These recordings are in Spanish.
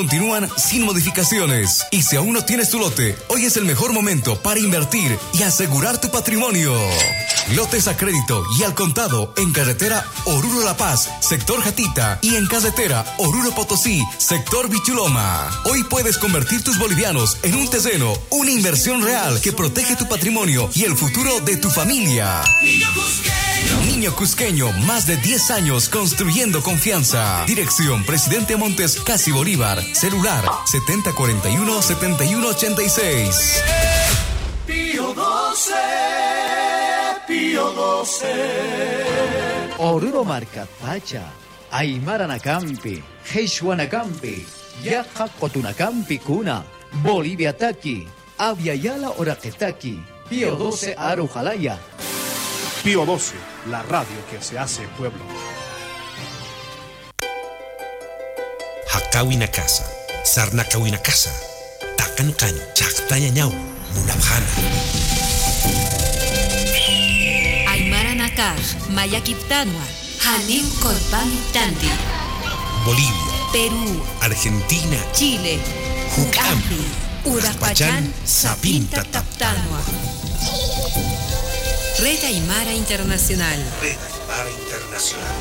Continúan sin modificaciones. Y si aún no tienes tu lote, hoy es el mejor momento para invertir y asegurar tu patrimonio. Lotes a crédito y al contado en carretera Oruro La Paz, sector Jatita, y en carretera Oruro Potosí, sector Bichuloma. Hoy puedes convertir tus bolivianos en un terreno, una inversión real que protege tu patrimonio y el futuro de tu familia. Niño Cusqueño, más de 10 años construyendo confianza. Dirección Presidente Montes Casi Bolívar. Celular 7041-7186. Pío 12, Pío 12. Oruro Marcapacha, Aymaranacampi, Heishuanacampi, Yaja Cotunacampi Cuna, Bolivia Taki, Aviala Oraquetaki, Pío 12 Arujalaya. Pío 12, la radio que se hace pueblo. Hakawina casa, Sarnakawina casa, Takankan, Chaktaña ñau, Munabjana. Aymara Nakar, Mayakiptanua, Hanim Korpamitanti. Bolivia, Perú, Argentina, Chile, Jucampi, Urapachán, Sapinta Taptanua. Red Aymara Internacional. Red Aymara Internacional.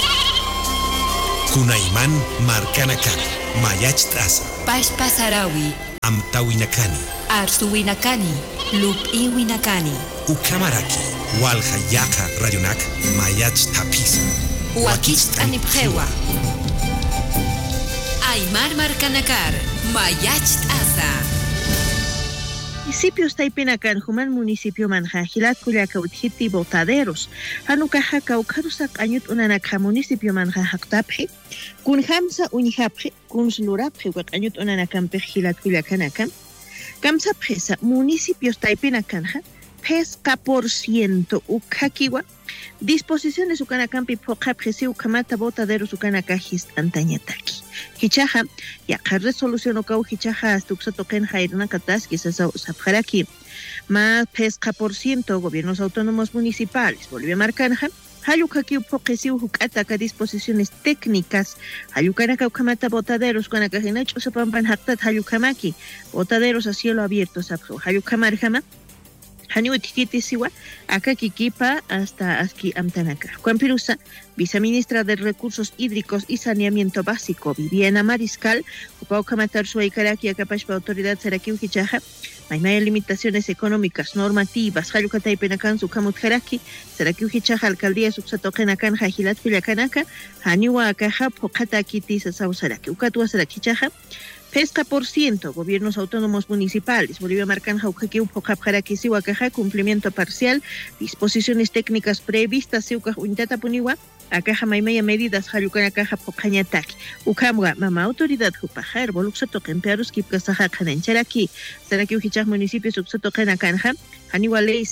Kunaiman Marcanacan, Mayach Traza, Pashpa Sarawi, Amtawinacani, Arsuwinacani, Lupiwinacani, Ucamaraki, Walhayaca Rayonac, Mayach Tapiza, Huaquich Anipjewa, Aymar Marcanacar, Mayach Taza. Municipio Taipinacan, Human Municipio Manjajilat, Culiacautjiti, Botaderos, Hanucaja, Caucarusac, Añut Unanaca, Municipio Manjajaktapje, Kunhamsa Unijapje, Kunslurapje, Añut Unanacampe, Gilat Culiacanacan, Kamsa Presa, Municipios Taipinacanja, Pesca por ciento, Ucaquiwa, disposiciones Ucanacampi, Pocapjesi, Ucamata, Botaderos, Ucanacajis, Antañataki. Hichaja, ya resolución ocau hichaja hasta toquen jairna kataski sapjaraki. Más pesca por ciento, gobiernos autónomos municipales, Bolivia Marcanja, Hayukaki Pokesiu Hukataka, disposiciones técnicas, Hayukanaka Ukamata botaderos, Guanacajinacho Sapampan Haktat Hayukamaki, botaderos a cielo abierto, Sapjo, Hayukamarjama. Haniutitisiwa, acá Kikipa hasta Aski Amtanaka. Juan Pirusa, viceministra de Recursos Hídricos y Saneamiento Básico, Viviana Mariscal, Upaucamatar Suaikaraki, Acapashpa Autoridad Sarakiu Hichaja, Maimaya limitaciones económicas, normativas, Hayukatay Penacan, Sukamut Jaraki, Sarakiu Hichaja, Alcaldía Suxatokenacan, Jajilat Filacanaka, Haniwa Akaja, Pokatakiti, Sasau Saraki, Ukatua Sarakichaja, Pesca por ciento, gobiernos autónomos municipales, Bolivia Marcanja, Ucaquiu, Pocapjaraki, Sihuacaja, cumplimiento parcial, disposiciones técnicas previstas, Sihuacaja, Uintata Puniwa, Acaja Maimaya medidas, Hayucanacaja, Pocañataki, Ucamua, Mama Autoridad, Jupajar, Boluxatoquen, Pearus, Kipkasaja, Canancharaki, Saraki Ujichaj, municipio, Subsatoquen, Haniwa Ley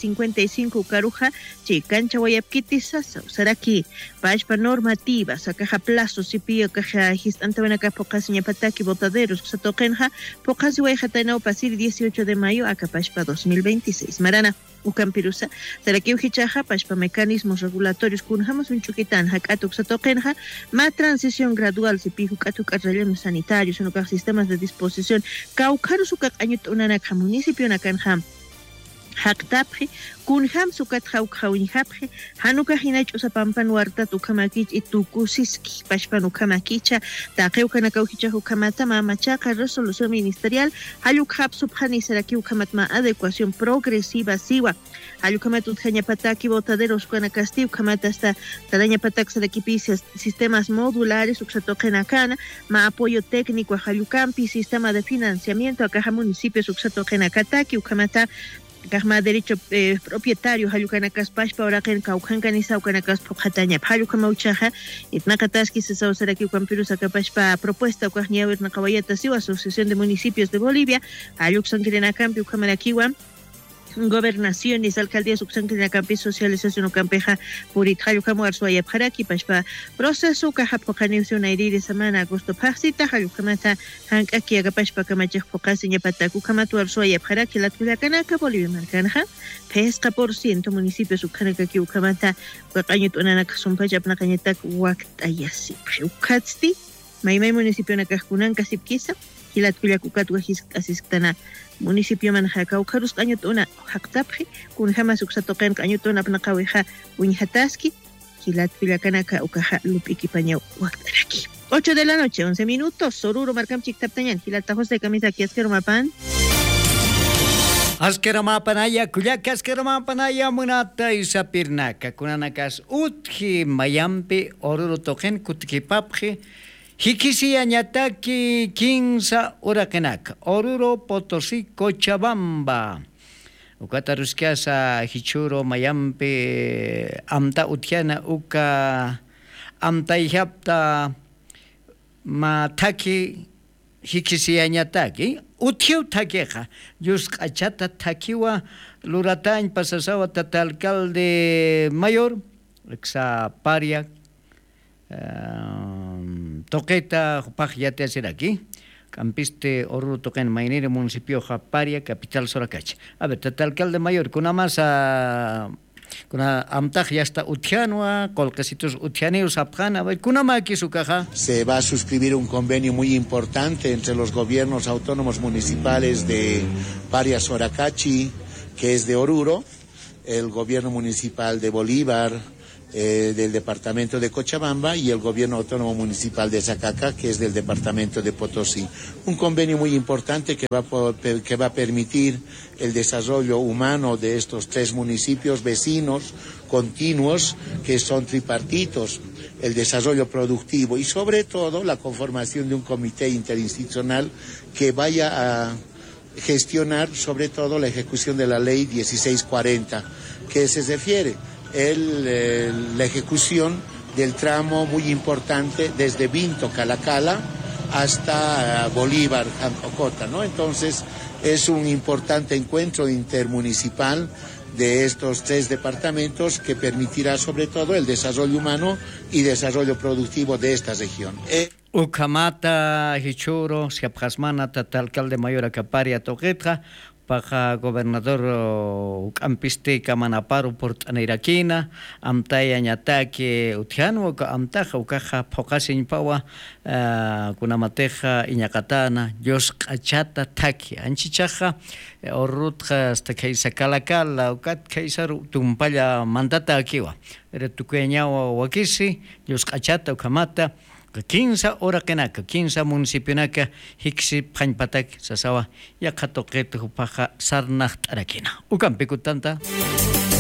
755, Ucaruja, Chicancha, Guayapquiti, Sasa, Saraki, Pashpa normativas, Acaja plazos, Sipio, Caja, Gistantabenaca, Pocasiñapataki, Botaderos, Xatoquenja, Pocasi Guayjatanao, Pasir, 18 de mayo, Acapashpa 2026. Marana, Ucampirusa, Saraki Ujichaja, Pashpa mecanismos regulatorios, Kunjamos, Unchuquitan, Hacatuk, Xatoquenja, más transición gradual, Sipihu, Catuk, rellenos sanitarios, Unucaj, sistemas de disposición, Caucarusucac, Añut, Unanaca, municipio, Nacanjam, Haktapje, Kunjam sukat Haukhaunjapje, Hanuka Hinach Usapampan Warta Tukamakich y Tukusiski, Pashpan Ukamakicha, Takeukanakauhicha Hukamata, Mamachaca, resolución ministerial, Hayukhap Subhani Saraki Ukamatma, adecuación progresiva, Siwa, Hayukamatut Hañapataki, Botaderos, Kuanakasti, Ukamata hasta Tadañapatak Sarakipicias, sistemas modulares, Uxatokenakana, Ma apoyo técnico a Hayukampi, sistema de financiamiento, Acaja municipios, Uxatokenakataki, Ukamata, Gahma derecho propietario, Hayukanacas Pashpa, Oraken, Kaukankan, Saukanacas Pojataña, Hayukamauchaja, Itnakataski, Sausaraki, Campirus, Acapashpa, propuesta, Cuajniaver, Nakawayata, Siwa, Asociación de Municipios de Bolivia, Ayuxan Kirenacampi, Ukamarakiwa, Gobernaciones, Alcaldías, Uxanquinacampi, Socialización, Campeja, Purit, Hayukamuar, Suaya, Paraki, Pashpa, Proceso, Cajapocanilcio, Nairi, Semana, Agosto, Pasita, Hayukamata, Hankaki, Agapashpa, Camachak, Pocasiña, Pataku, Kamatuar, Suaya, Paraki, La Tulacanaca, Bolivia, Marcanja, Pesca por ciento, municipios, Ucanacaki, Ucamata, Huacañut, Unanaca, Sumpaya, Placañetac, Huactayasi, Ucatsti, Maymay municipio na kajkunanka sipkisa, hilat kullakukatwa asiktana municipio manja kaukarus kañutuna haqtapji, kun jamas uksatoqen kañutuna pnaqawija uñhataski, hilat kullakanaka ukaja lupikipañaw waktaraki. 8 de la noche, 11 minutos, Oruro markamchik taptañan, hilata José Camisa Kiaskero Mapan. Askeramapanaya, kullaka askeramapanaya munata isapirnaka, kunanakas utji mayampi Oruro toqen kutkipapji, hikisi añataki 15 hurakenaka, Oruro Potosí Cochabamba. Ukata ruskiasa hichuro mayampi amta utjana uka amta ihapta mataki hikisiañataki uthiu takeja yusqachata takiwa luratañ pasasawa tata alcalde mayor exa paria toqueta pajyate aquí campiste Oruro toquen mainere municipio Paria capital Soracach. A ver, tata alcalde mayor kuna masa kuna amtaj ya está utianua colcasitos utianeos apjana a ver kuna maki su caja. Se va a suscribir un convenio muy importante entre los gobiernos autónomos municipales de Paria Soracachi, que es de Oruro, el gobierno municipal de Bolívar, del departamento de Cochabamba, y el gobierno autónomo municipal de Zacaca, que es del departamento de Potosí. Un convenio muy importante que va a permitir el desarrollo humano de estos 3 municipios vecinos continuos que son tripartitos, el desarrollo productivo y sobre todo la conformación de un comité interinstitucional que vaya a gestionar sobre todo la ejecución de la ley 1640, que se refiere la ejecución del tramo muy importante desde Vinto, Calacala, hasta Bolívar, Jancocota, ¿no? Entonces, es un importante encuentro intermunicipal de estos 3 departamentos que permitirá sobre todo el desarrollo humano y desarrollo productivo de esta región. Ucamata, Hichuro, Siapjasmana, tata alcalde mayor Acaparia Toquetra, paja gobernador campiste Camanaparu Portaniraquina, amtaya ñataki utiano, amtaja ucaja pokasin pawa, kunamateja iñacatana, yos cachata taki, anchichaja, orrutja hasta que se calacala, ucat kaisar tumpaya mandata akiwa, eretuqueñao wakisi, yos cachata ucamata. 15 hurakenaka, 15 municipionaka, hiksi panpatak, sasawa, yakatoquete hupaja sarnacht arakina. Ucampicutanta.